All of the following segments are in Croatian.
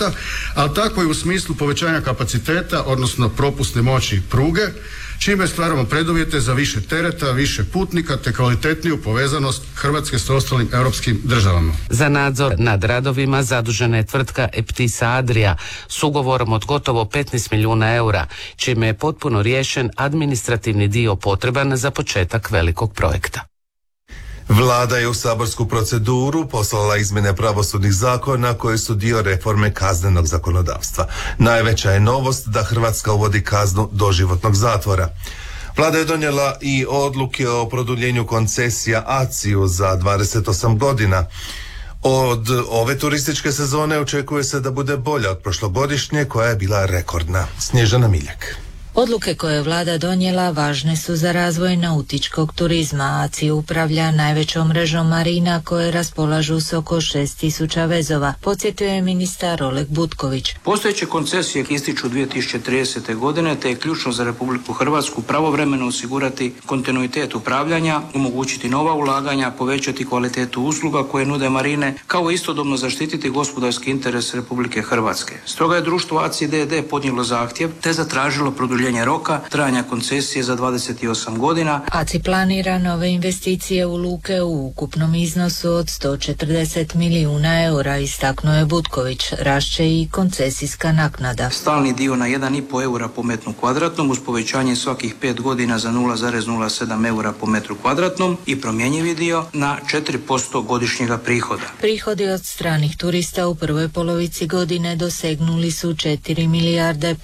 projekta, ali tako i u smislu povećanja kapaciteta, odnosno propusne moći pruge, čime stvaramo preduvjete za više tereta, više putnika te kvalitetniju povezanost Hrvatske s ostalim europskim državama. Za nadzor nad radovima zadužena je tvrtka Eptisa Adria s ugovorom od gotovo 15 milijuna eura, čime je potpuno riješen administrativni dio potreban za početak velikog projekta. Vlada je u saborsku proceduru poslala izmjene pravosudnih zakona koji su dio reforme kaznenog zakonodavstva. Najveća je novost da Hrvatska uvodi kaznu doživotnog zatvora. Vlada je donijela i odluke o produljenju koncesija ACI-u za 28 godina. Od ove turističke sezone očekuje se da bude bolja od prošlogodišnje koja je bila rekordna. Snježana Miljak. Odluke koje je vlada donijela važne su za razvoj nautičkog turizma. ACI upravlja najvećom mrežom marina koje raspolažu s oko 6.000 vezova, podsjetio je ministar Oleg Butković. Postojeće koncesije ističu 2030. godine, te je ključno za Republiku Hrvatsku pravovremeno osigurati kontinuitet upravljanja, omogućiti nova ulaganja, povećati kvalitetu usluga koje nude marine, kao istodobno zaštititi gospodarski interes Republike Hrvatske. Stoga je društvo ACI d.d. podnijelo zahtjev te zatražilo produljenje roka trajanja koncesije za 28 godina. ACI planira nove investicije u luke u ukupnom iznosu od 140 milijuna eura, istaknuo je Butković. Rašće i koncesijska naknada. Stalni dio na 1,5 eura po metru kvadratnom uz povećanje svakih 5 godina za 0,07 eura po metru kvadratnom i promjenjivi dio na 4% godišnjega prihoda. Prihodi od stranih turista u prvoj polovici godine dosegnuli su 4 milijarde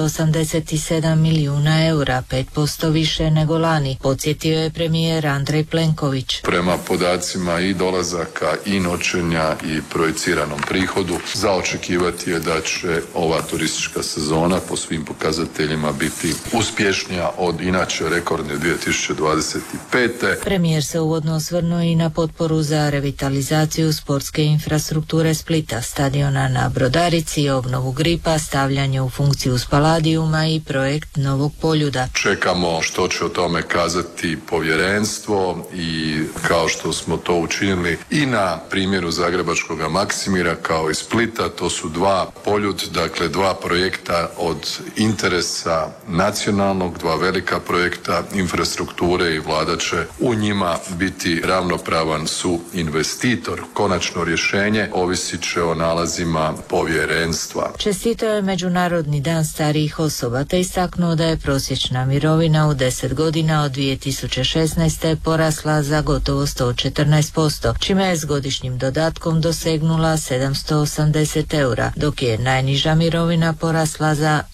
587 milijuna eura, 5% više nego lani, podsjetio je premijer Andrej Plenković. Prema podacima i dolazaka i noćenja i projiciranom prihodu, za očekivati je da će ova turistička sezona po svim pokazateljima biti uspješnija od inače rekordne 2025. Premijer se uvodno osvrnuo i na potporu za revitalizaciju sportske infrastrukture Splita, stadiona na Brodarici, obnovu Gripa, stavljanje u funkciju Spaladiuma i projekt Novog Poljuda. Čekamo što će o tome kazati povjerenstvo i kao što smo to učinili i na primjeru Zagrebačkog Maksimira kao i Splita, to su dva Poljud, dakle dva projekta od interesa nacionalnog, dva velika projekta infrastrukture i vlada će u njima biti ravnopravan suinvestitor. Konačno rješenje ovisit će o nalazima povjerenstva. Čestitao je Međunarodni dan starijih osoba te istaknuo da je prosječna mirovina u 10 godina od 2016. porasla za gotovo 114%, čime je s godišnjim dodatkom dosegnula 780 eura, dok je najniža mirovina porasla za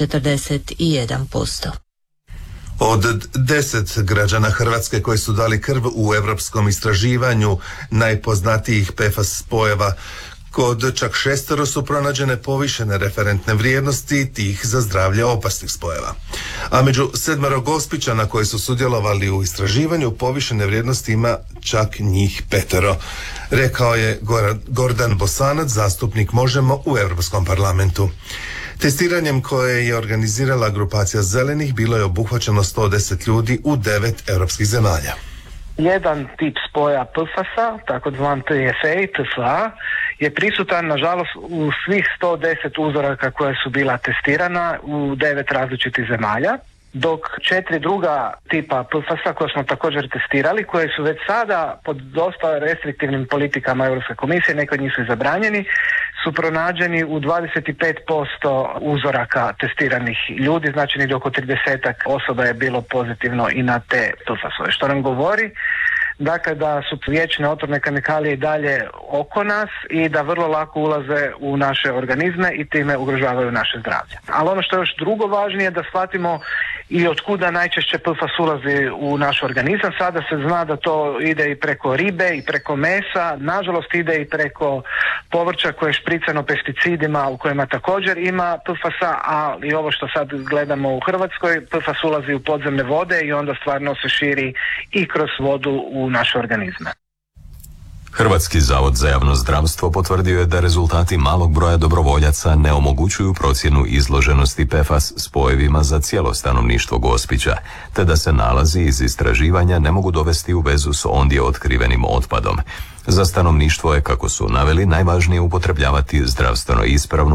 141%. Od 10 građana Hrvatske koji su dali krv u europskom istraživanju najpoznatijih PFAS spojeva, kod čak 6 su pronađene povišene referentne vrijednosti tih za zdravlje opasnih spojeva. A među 7 Gospićana koji su sudjelovali u istraživanju povišene vrijednosti ima čak njih 5, rekao je Gordan Bosanac, zastupnik Možemo u Europskom parlamentu. Testiranjem koje je organizirala grupacija Zelenih bilo je obuhvaćeno 110 ljudi u 9 europskih zemalja. Jedan tip spoja PFAS-a, takozvan TFA, TFA, je prisutan, nažalost, u svih 110 uzoraka koja su bila testirana u 9 različitih zemalja, dok 4 druga tipa PFAS-a koje smo također testirali, koje su već sada pod dosta restriktivnim politikama Europske komisije, neki od njih su zabranjeni, su pronađeni u 25% uzoraka testiranih ljudi, znači negdje oko 30 osoba je bilo pozitivno i na te PFAS-ove, što nam govori dakle da su vječne otrovne kemikalije i dalje oko nas i da vrlo lako ulaze u naše organizme i time ugrožavaju naše zdravlje. Ali ono što je još drugo važnije da shvatimo i od kuda najčešće PFAS ulazi u naš organizam. Sada se zna da to ide i preko ribe i preko mesa, nažalost ide i preko povrća koje je špricano pesticidima u kojima također ima PFAS-a, ali ovo što sad gledamo u Hrvatskoj, PFAS ulazi u podzemne vode i onda stvarno se širi i kroz vodu u naše organizme. Hrvatski zavod za javno zdravstvo potvrdio je da rezultati malog broja dobrovoljaca ne omogućuju procjenu izloženosti PFAS spojevima za cijelo stanovništvo Gospića, te da se nalazi iz istraživanja ne mogu dovesti u vezu s ondje otkrivenim otpadom. Za stanovništvo je, kako su naveli, najvažnije upotrebljavati zdravstveno ispravnu